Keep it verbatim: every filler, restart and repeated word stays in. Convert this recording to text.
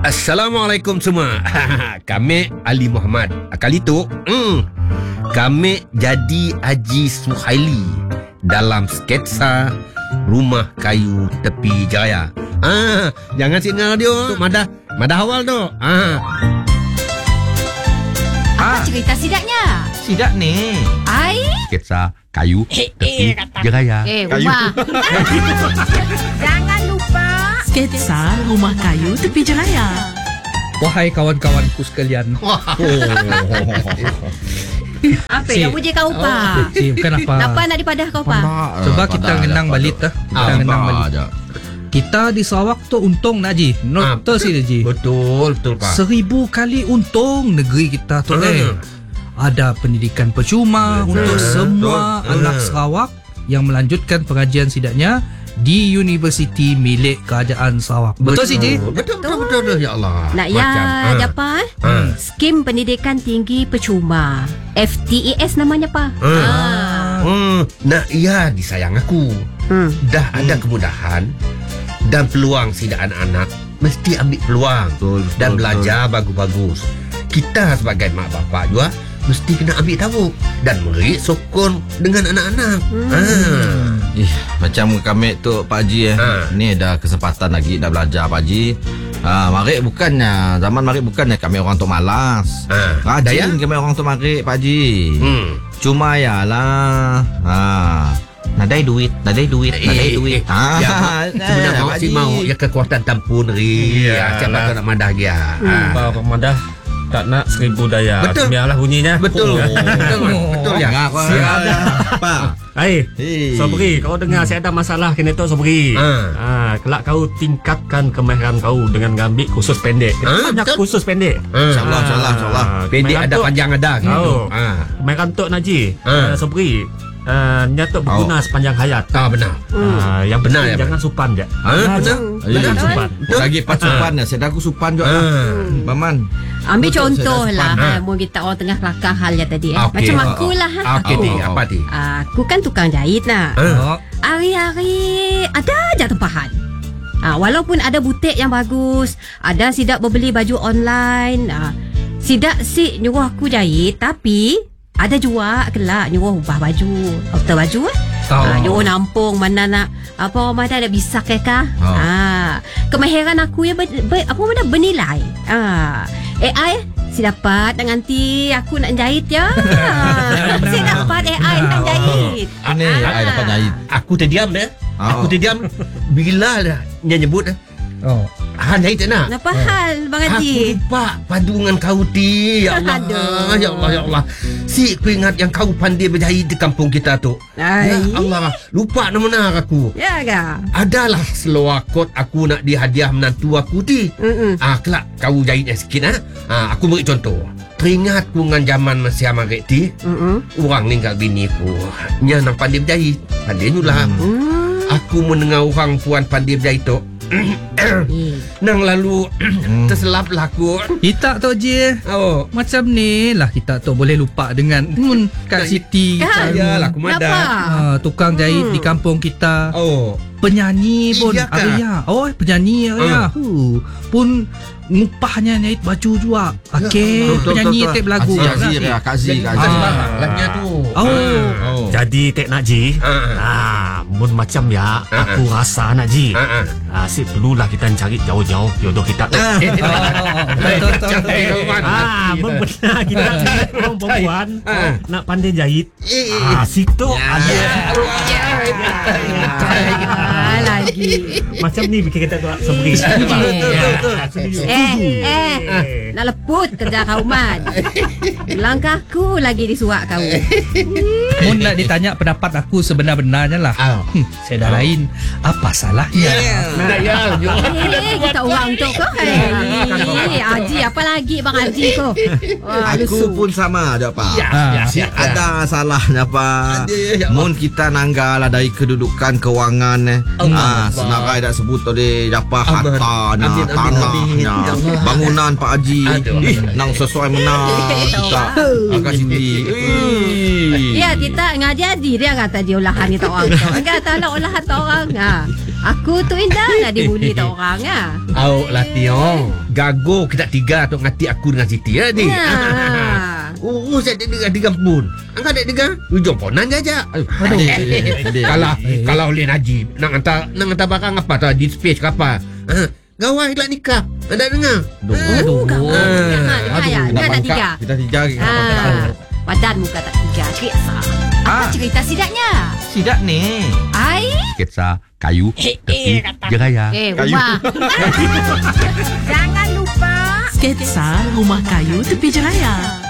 Assalamualaikum semua. Kami Ali Muhammad. Kali tu hmm, kami jadi Haji Suhaili dalam sketsa Rumah Kayu Tepi Jaya. Ah, jangan signal radio tu madah madah awal tu. Ah. Apa ah. cerita sidaknya? Sidak ni. Ai? Sketsa kayu eh, tepi eh, Jaya. Eh, rumah. Jangan lupa sketsa Rumah Kayu Tepi Jaya. Wahai kawan-kawanku sekalian. Apa yang puji kau pa? Si, bukan apa. Kenapa nak dipadah kau pa? Cuba kita ngenang balik dah. Kita ngenang balik. Kita di Sarawak tu untung nak Ji. Nota sih Ji. Betul, betul Pak. Seribu kali untung negeri kita tu eh. Ada pendidikan percuma betul, untuk semua betul, anak Sarawak yang melanjutkan pengajian sidaknya di universiti milik Kerajaan Sarawak. Betul, betul sih Ji? Betul, betul, betul, betul. Ya Allah. Nak ya, apa? Ha. Skim Pendidikan Tinggi Percuma. F T E S namanya pa. Ha. Ha. Hmm. Nak ya disayang aku. Hmm. Dah ada hmm. kemudahan dan peluang sidak anak-anak mesti ambil peluang betul, betul, dan belajar betul. bagus-bagus. Kita sebagai mak bapak juga mesti kena ambil tahu dan beri sokong dengan anak-anak. Hmm. Ha. Eh, macam kami tu Pak Haji eh. Ha. Ni ada kesempatan lagi nak belajar Pak Haji. Ha, marik bukannya zaman marik bukannya kami orang tu malas. Ha. Rajin kami orang tu marik Pak Haji. Hmm. Cuma yalah. Ha. Nadai duit, nadai duit, eh, nadai duit. Eh, ah, ya, sebenarnya Pak Haji mau ya kekuatan tampun ri. Ya, siapa nak madah dia. Hmm. Ha. Pak madah tak nak seribu daya. Betul. Biarlah bunyinya. Betul. Betul. Betul ya. Siapa? Pak. Hai. Sobri, kau dengar saya ada masalah kena tu Sobri. Ha. Ha, kelak kau tingkatkan kemahiran kau dengan ngambil kursus pendek. Ha, banyak betul? kursus pendek. Insyaallah, insyaallah, insyaallah. Pendek ada panjang ada gitu. Ha. Kemahiran tu Naji. Ha. Sobri. Uh, nyatuk berguna oh. sepanjang hayat. Ah benar. Uh, yang benar ya, jangan supan je. Ah benar. Jangan supan. Lagi pas supan ya, saya aku supan juga. Maman. Ambil contoh lah. Ha, mau kita orang tengah kelakar hal ya tadi eh. Okay. Macam aku lah ha. Okey ni, apa ti? Aku kan tukang jahit nak. Uh. Hari-hari ada aja tempahan. Ha, walaupun ada butik yang bagus, ada sidak berbeli baju online, ha, sidak si nyuruh aku jahit tapi ada juga kelak nyuruh ubah baju, outer baju eh. Oh. Ha, nyuruh nampung mana nak apa orang mana ada bisa ke kah? Oh. Ha, kemahiran aku ya ber, ber, apa mana bernilai. Ha, A I si dapat nanti aku nak jahit ya. Si dapat A I nak jahit. Ini A I dapat jahit. Aku terdiam dah. Oh. Aku terdiam bila dah dia nyebut dah. Oh. Han jahit tak nak? Kenapa oh. hal Bang Haji? Aku lupa padu dengan kau ti. Ya Allah. Aduh. Ya Allah, ya Allah. Si aku ingat yang kau pandai berjahit di kampung kita tu. Ay. Ya Allah. Lupa nama aku. Ya ke? Adalah seluar kot aku nak dihadiah menantu aku ti. Mm-mm. Ah, kelak kau jahitnya sikit ha? Ah, aku beri contoh. Teringat ku dengan zaman masih amarik ti. Mm-mm. Orang ninggal bini ku. Nya nang pandai berjahit. Pandai nyulam. Mm. Aku mendengar orang puan pandai berjahit tu. Nang lalu terselap lah aku. Kita tu je. Oh, macam ni lah kita tu boleh lupa dengan mun Kak Siti. Yalah aku madah. Uh, tukang jahit hmm. di kampung kita. Oh, penyanyi pun ada ya. Oh, penyanyi ya. Uh. Pun ngupahnya jahit baju juga. Okey, penyanyi tek lagu. Kazi ya, Kazi, Kazi. Lahnya tu. Oh. Jadi tek nak ji. Ah, mun macam ya, aku rasa nak ji. Ah, si perlulah kita cari jauh-jauh jodoh kita tu. Ah, mun benar kita orang perempuan nak pandai jahit. Ah, situ ada. Lagi. Macam ni bikin kita tu Sobri. Eh, eh, nak leput kerja kauman. Langkahku lagi disuak kau. Mun nak ditanya pendapat aku sebenar-benarnya lah. Hmm, saya dah lain. Apa salahnya? Nak ya. Eh, kita orang untuk kau. Eh, Haji apa lagi Bang Haji kau? Aku pun sama ada Pak. Ada salahnya Pak. Mun kita nanggal dari kedudukan kewangan eh. Ah, senarai dah sebut tadi apa hartanya, tanahnya, bangunan Pak Haji. Ih, nang sesuai menang kita agak Siti. Ya, kita ngaji dia kata dia olahan kita orang tu. Kata nak olahan orang. Ha. Aku tu Indah nak dibuli tak orang ah. Awak lah Tiong. Gago kita tiga tu ngati aku dengan Siti ya ni. Nah. Oh, saya ada dengar tiga pun. Angkat ada dengar. Ujung ponan jaja. Aduh. Kalau kalau Len Haji nak hantar nak hantar barang apa tu di space ke apa. Ha, gawai lah nikah. Ada dengar? Oh, kau. Jangan dengar ya. Dah nak tiga. Kita tiga lagi. Ah, badan muka tak tiga. Cerita. Apa Ah. cerita sidaknya? Sidak ni. Ai. Sketsa kayu tepi jeraya. Eh, Kayu. rumah. Jangan lupa Sketsa Rumah Kayu Tepi Jeraya.